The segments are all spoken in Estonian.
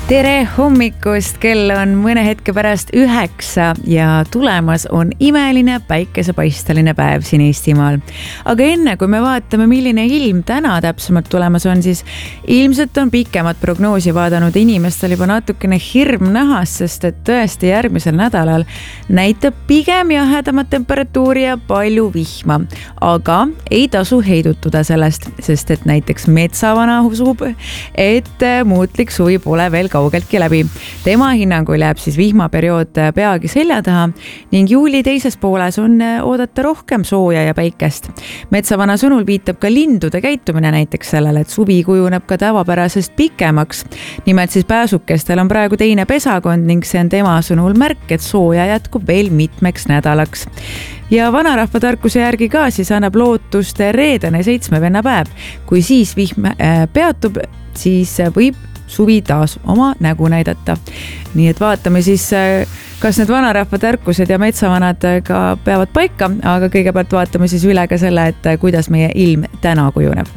Tere hommikust, kell on mõne hetke pärast 9 ja tulemas on imeline päikesepaisteline päev siin Eestimaal. Aga enne kui me vaatame, milline ilm täna täpsemalt tulemas on, siis ilmselt on pikemat prognoosi vaadanud inimestel juba natukene hirm nahas, sest et tõesti järgmisel nädalal näitab pigem jahedamad temperatuuri ja palju vihma. Aga ei tasu heidutuda sellest, sest et näiteks metsavana usub, et muutlik suvi pole veel kaugeltki läbi. Tema hinnangul jääb siis vihmaperiood peagi selja taha ning juuli teises pooles on oodata rohkem sooja ja päikest. Metsavana sõnul viitab ka lindude käitumine näiteks sellele, et suvi kujuneb ka tavapärasest pikemaks. Nimelt siis pääsukestel on praegu teine pesakond ning see on tema sõnul märk, et sooja jätkub veel mitmeks nädalaks. Ja vanarahva tarkuse järgi ka siis annab lootust reedene 7 vennapäev. Kui siis vihm peatub, siis võib suvi taas oma nägu näidata. Nii et vaatame siis, kas need vanarahva tarkused ja metsavanad ka peavad paika, aga kõigepealt vaatame siis üle ka selle, et kuidas meie ilm täna kujuneb.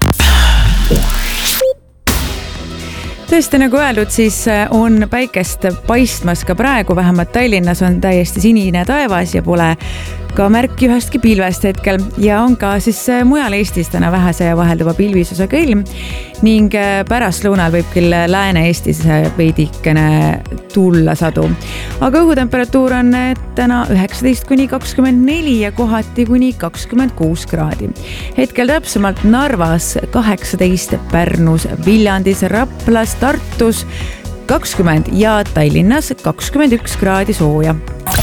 Tõesti, nagu öeldud, siis on päikest paistmas ka praegu, vähemalt Tallinnas on täiesti sinine taevas ja pole ka märki ühestki pilvest hetkel ja on ka siis mujal Eestis täna vähese ja vahelduva pilvisusega ilm ning pärast lõunal võib küll Lääne-Eestis veidikene tulla sadu. Aga õhutemperatuur on täna 19–24 ja kohati kuni 26 kraadi. Hetkel täpsemalt Narvas 18, Pärnus, Viljandis, Raplas, Tartus 20 ja Tallinnas 21 kraadi sooja.